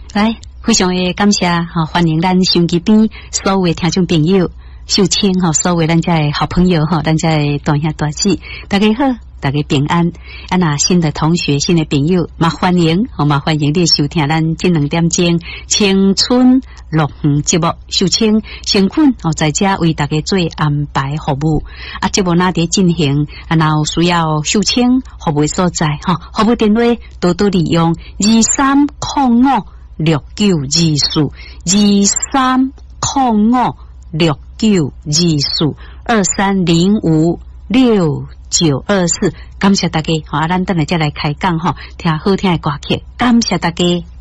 来，非常的感谢哈，欢迎咱收机边所有的听众朋友，秀清哈，所有咱家的好朋友哈，咱家的大兄大姐，大家好。大家平安，那新的同学、新的朋友，嘛欢迎，嘛欢迎你收听咱这2点钟青春乐园节目。秀清先困在家为大家做安排服务，节目那伫进行，然后需要秀清服务所在服务电话多多利用2305692423056924，感谢大家，咱等下再来开讲听好听的歌曲，感谢大家。